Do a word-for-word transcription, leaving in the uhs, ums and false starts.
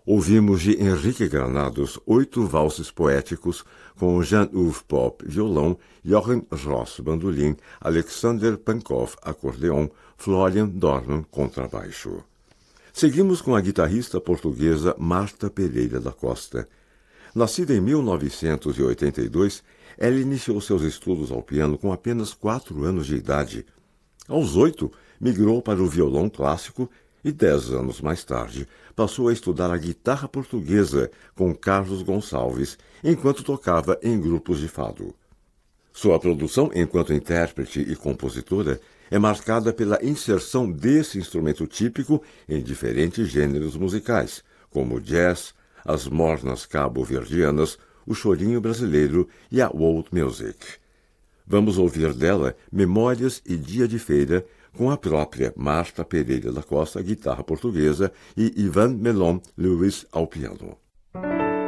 Ouvimos de Henrique Granados oito valses poéticos com Jan-Uwe Pop, violão, Jochen Ross, bandolim, Alexander Pankov, acordeon, Florian Dorman, contrabaixo. Seguimos com a guitarrista portuguesa Marta Pereira da Costa. Nascida em mil novecentos e oitenta e dois, ela iniciou seus estudos ao piano com apenas quatro anos de idade. Aos oito, migrou para o violão clássico e, dez anos mais tarde, passou a estudar a guitarra portuguesa com Carlos Gonçalves, enquanto tocava em grupos de fado. Sua produção enquanto intérprete e compositora é marcada pela inserção desse instrumento típico em diferentes gêneros musicais, como o jazz, as mornas cabo-verdianas, o chorinho brasileiro e a world music. Vamos ouvir dela Memórias e Dia de Feira, com a própria Marta Pereira da Costa, guitarra portuguesa, e Ivan Melon Lewis ao piano.